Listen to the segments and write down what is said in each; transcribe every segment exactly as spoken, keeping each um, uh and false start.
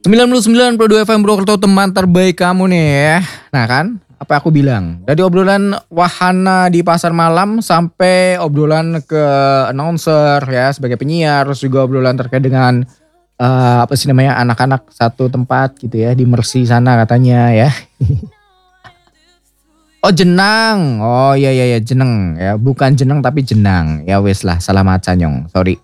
sembilan puluh sembilan koma dua F M Purwokerto, teman terbaik kamu nih ya. Nah kan, apa aku bilang? Dari obrolan wahana di pasar malam sampai obrolan ke announcer ya sebagai penyiar, terus juga obrolan terkait dengan uh, apa sih namanya anak-anak satu tempat gitu ya di Mercy sana katanya ya. Oh jenang, oh iya iya iya jeneng ya, bukan jeneng tapi jenang. Ya wes lah, salah maca nyong, sorry.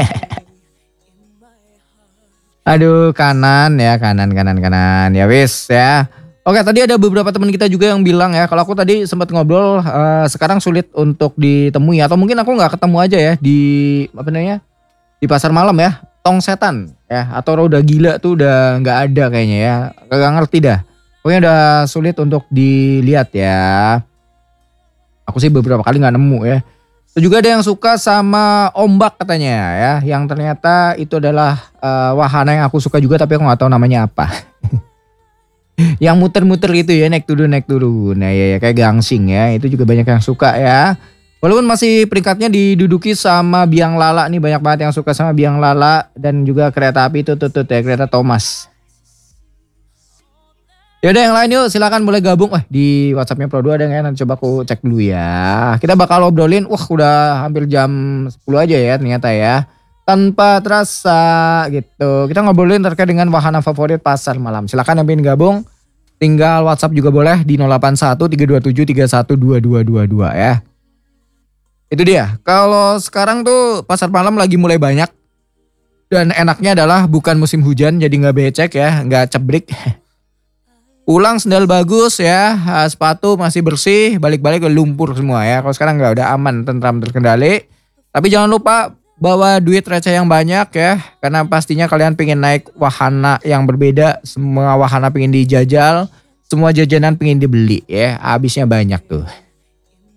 Aduh kanan ya kanan kanan kanan ya wis ya. Oke tadi ada beberapa teman kita juga yang bilang ya kalau aku tadi sempat ngobrol uh, sekarang sulit untuk ditemui atau mungkin aku nggak ketemu aja ya di apa namanya di pasar malam ya tong setan ya atau udah gila tuh udah nggak ada kayaknya ya nggak ngerti dah. Pokoknya udah sulit untuk dilihat ya. Aku sih beberapa kali nggak nemu ya. Juga ada yang suka sama ombak katanya ya, yang ternyata itu adalah uh, wahana yang aku suka juga tapi aku nggak tahu namanya apa. Yang muter-muter itu ya, naik turun naik turun. Nah ya, ya kayak gangsing ya, itu juga banyak yang suka ya. Walaupun masih peringkatnya diduduki sama biang lala nih, banyak banget yang suka sama biang lala dan juga kereta api itu tutut ya, kereta Thomas. Yaudah yang lain yuk silakan boleh gabung. Wah di WhatsAppnya Pro dua ada nggak? Nanti coba aku cek dulu ya. Kita bakal obrolin. Wah udah hampir jam sepuluh aja ya ternyata ya. Tanpa terasa gitu. Kita ngobrolin terkait dengan wahana favorit pasar malam. Silakan yang ingin gabung. Tinggal WhatsApp juga boleh di nol delapan satu tiga dua tujuh tiga satu dua dua dua dua ya. Itu dia. Kalau sekarang tuh pasar malam lagi mulai banyak. Dan enaknya adalah bukan musim hujan jadi nggak becek ya. Nggak cebrik. Pulang sendal bagus ya, sepatu masih bersih, balik-balik ke lumpur semua ya. Kalau sekarang nggak udah aman, tentram terkendali. Tapi jangan lupa bawa duit receh yang banyak ya, karena pastinya kalian pengen naik wahana yang berbeda, semua wahana pengen dijajal, semua jajanan pengen dibeli ya, habisnya banyak tuh.